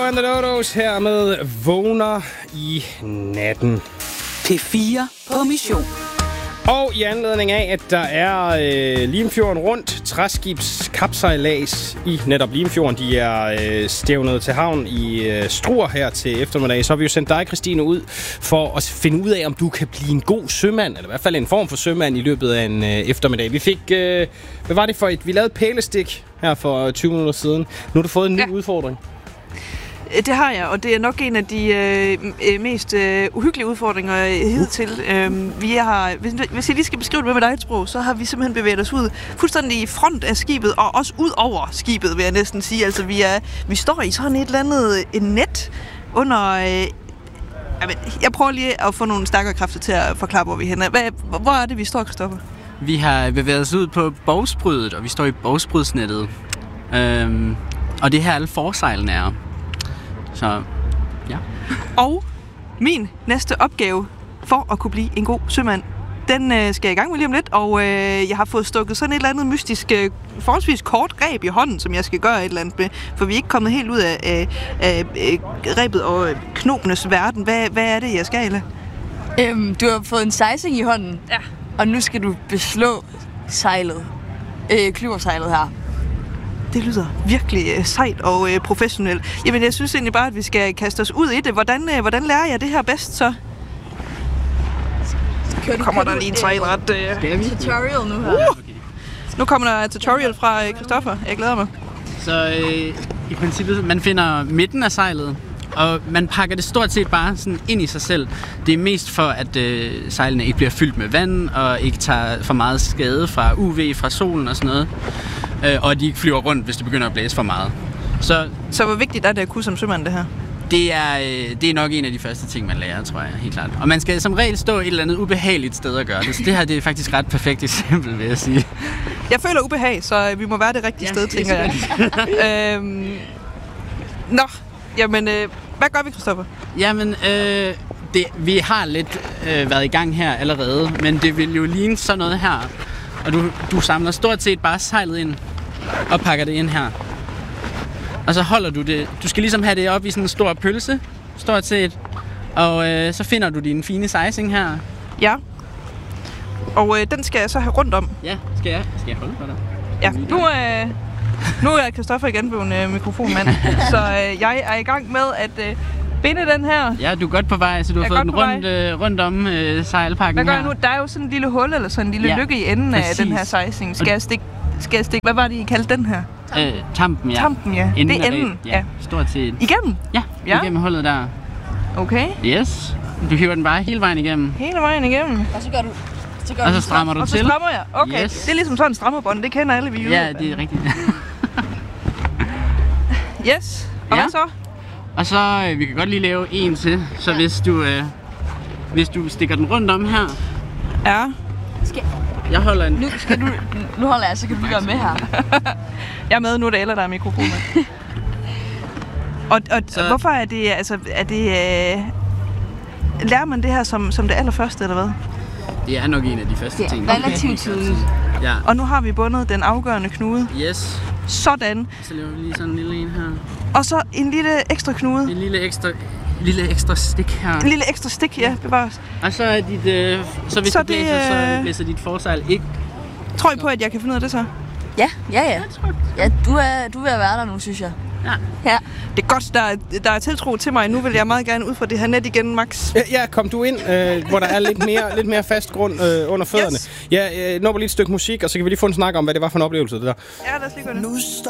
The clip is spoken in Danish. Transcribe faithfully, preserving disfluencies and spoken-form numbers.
and the Dodos her med Vågner i natten. P fire på mission. Og i anledning af, at der er øh, Limfjorden rundt, træskibs kapsejlads i netop Limfjorden, de er øh, stævnet til havn i øh, Struer her til eftermiddag, så har vi jo sendt dig, Christine, ud for at finde ud af, om du kan blive en god sømand, eller i hvert fald en form for sømand i løbet af en øh, eftermiddag. Vi fik, øh, hvad var det for et? Vi lavede pælestik her for tyve minutter siden. Nu har du fået en ny ja. udfordring. Det har jeg, og det er nok en af de øh, mest øh, uhyggelige udfordringer hidtil. Øh, vi har, hvis, hvis jeg lige skal beskrive det med dig et sprog, så har vi simpelthen bevæget os ud fuldstændig i front af skibet, og også ud over skibet, vil jeg næsten sige. Altså, vi, er, vi står i sådan et eller andet en net under... Øh, jeg prøver lige at få nogle stærkere kræfter til at forklare, hvor vi er henne. Hvad, hvor er det, vi står, Christoffer? Vi har bevæget os ud på bogsbrydet, og vi står i bogsbrydsnettet. Øhm, og det her alle forsejlene er. Så, ja. Og min næste opgave for at kunne blive en god sømand, den øh, skal jeg i gang med lige om lidt, og øh, jeg har fået stukket sådan et eller andet mystisk, øh, forholdsvis kort reb i hånden, som jeg skal gøre et eller andet med, for vi er ikke kommet helt ud af, af, af, af rebet og knobenes verden. Hvad, hvad er det, jeg skal, Ella? Øhm, du har fået en sejsing i hånden, ja. Og nu skal du beslå sejlet, øh, klyversejlet her. Det lyder virkelig øh, sejt og øh, professionelt. Jamen, jeg synes egentlig bare, at vi skal kaste os ud i det. Hvordan, øh, hvordan lærer jeg det her bedst, så? Kører kommer der lige en sejlret. Øh... Tutorial nu her. Uh! Nu kommer der et tutorial fra øh, Christoffer. Jeg glæder mig. Så øh, i princippet, man finder midten af sejlet, og man pakker det stort set bare sådan ind i sig selv. Det er mest for, at øh, sejlene ikke bliver fyldt med vand, og ikke tager for meget skade fra U V, fra solen og sådan noget. Øh, og at de ikke flyver rundt, hvis det begynder at blæse for meget. Så, så hvor vigtigt er det at kunne som sømand, det her? Det er, øh, det er nok en af de første ting, man lærer, tror jeg, helt klart. Og man skal som regel stå et eller andet ubehageligt sted at gøre det. Så det her det er faktisk ret perfekt eksempel, vil jeg sige. Jeg føler ubehag, så vi må være det rigtige ja, sted, tænker jeg. øhm, nå, jamen, øh, hvad gør vi, Christoffer? Jamen, øh, det, vi har lidt øh, været i gang her allerede, men det vil jo ligne sådan noget her. Og du, du samler stort set bare sejlet ind og pakker det ind her. Og så holder du det. Du skal ligesom have det op i sådan en stor pølse, stort set. Og øh, så finder du din fine sejsing her. Ja. Og øh, den skal jeg så have rundt om. Ja, skal jeg, skal jeg holde for dig? Ja, nu, øh, nu er Christoffer igen blevet en øh, mikrofonmand. Så øh, jeg er i gang med at... Øh, binde den her. Ja, du er godt på vej, så du har fået den rundt, øh, rundt om øh, sejlpakken her. Hvad gør jeg nu? Der er jo sådan en lille hul, eller sådan en lille ja, lykke i enden præcis. Af den her sejsing. Skal jeg stikke, skal jeg stikke, hvad var det, I kaldte den her? Øh, tampen, ja. Tampen, ja. Enden det er enden, ja. ja. Stort set. Igennem? Ja, ja, igennem hullet der. Okay. Yes. Du hiver den bare hele vejen igennem. Hele vejen igennem. Og så gør du... Så gør og så strammer du og til. Og så strammer jeg. Okay. Yes. Det er ligesom sådan en strammerbånd. Det kender alle vi jo. Ja, det er rigtigt. Yes. Og ja. hvad så? Og så, øh, vi kan godt lige lave en til, så ja. hvis du øh, hvis du stikker den rundt om her. Ja. Skal... Jeg holder en. Nu, skal du, nu holder jeg, så kan du gøre med her. Jeg er med, nu er det Ella, der er mikrofonen. og og så... hvorfor er det, altså, er det, øh... lærer man det her som, som det allerførste, eller hvad? Det er nok en af de første ja, ting. Relativt tidligt. Ja. Og nu har vi bundet den afgørende knude. Yes. Sådan. Så laver vi lige sådan en lille en her. Og så en lille ekstra knude. En lille ekstra, lille ekstra stik her. En lille ekstra stik, ja, bevares. Og så er dit, øh, så hvis så det blæser, så blæser dit forsejl ikke. Tror I på, at jeg kan finde ud af det så? Ja, ja, ja. Ja, du er, du er ved at være der nu, synes jeg. Ja. Ja. Det er godt, der er, der er tiltro til mig. Nu vil jeg meget gerne ud fra det her net igen, Max. Ja, ja kom du ind, øh, hvor der er lidt mere, lidt mere fast grund øh, under fødderne. Yes. Ja, øh, når vi lige et stykke musik, og så kan vi lige få en snak om, hvad det var for en oplevelse, det der. Ja, lad os lige gå det.